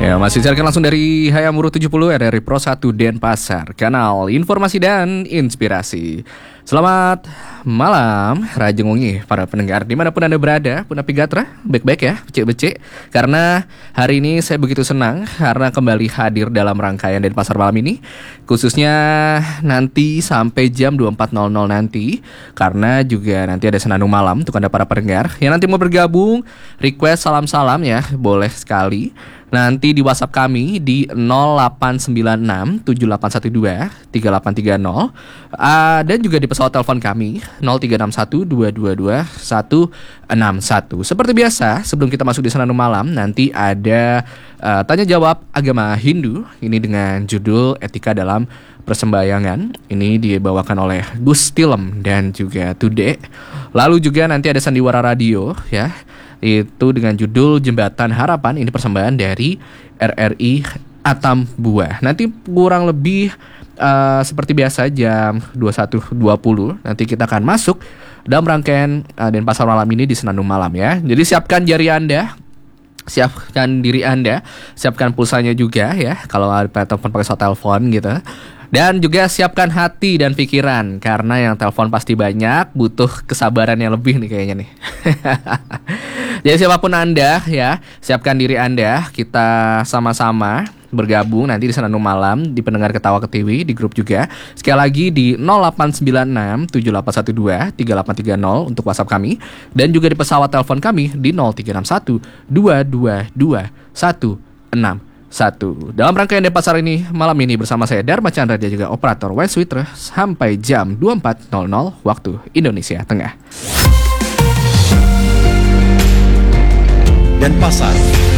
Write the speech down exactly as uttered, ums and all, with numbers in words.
Ya, masih siarkan langsung dari Hayamuru tujuh puluh R R I Pro satu Denpasar, kanal informasi dan inspirasi. Selamat malam, Rajeng Wengi, para pendengar dimanapun Anda berada, Puna Pigatra, baik-baik ya, becek-becek. Karena hari ini saya begitu senang karena kembali hadir dalam rangkaian Denpasar malam ini, khususnya nanti sampai jam dua puluh empat nol nol nanti. Karena juga nanti ada senandung malam untuk Anda para pendengar yang nanti mau bergabung, request salam-salam ya, boleh sekali. Nanti di WhatsApp kami di nol delapan sembilan enam tujuh delapan satu dua tiga delapan tiga nol uh, dan juga di pesawat telepon kami nol tiga enam satu dua dua dua satu enam satu. Seperti biasa, sebelum kita masuk di Senandung Malam, nanti ada uh, tanya jawab agama Hindu ini dengan judul Etika dalam Persembahyangan. Ini dibawakan oleh Gus Tilem dan juga Tude. Lalu juga nanti ada Sandiwara Radio ya, itu dengan judul Jembatan Harapan. Ini persembahan dari R R I Atambua. Nanti kurang lebih uh, seperti biasa jam dua puluh satu dua puluh nanti kita akan masuk dalam rangkaian uh, Denpasar malam ini di Senandung Malam ya. Jadi siapkan jari Anda, siapkan diri Anda, siapkan pulsanya juga ya, kalau ada telepon pakai pesawat telepon gitu. Dan juga siapkan hati dan pikiran, karena yang telepon pasti banyak, butuh kesabaran yang lebih nih kayaknya nih. Jadi siapapun Anda ya, siapkan diri Anda, kita sama-sama bergabung nanti di Senandung Malam, di Pendengar Ketawa Ketiwi, di grup juga. Sekali lagi di nol delapan sembilan enam tujuh delapan satu dua tiga delapan tiga nol untuk WhatsApp kami. Dan juga di pesawat telepon kami di nol tiga enam satu dua dua dua satu enam satu. Dalam rangkaian Denpasar ini malam ini bersama saya Dharma Chandra dan juga operator West Witra sampai jam dua puluh empat nol nol waktu Indonesia Tengah. Denpasar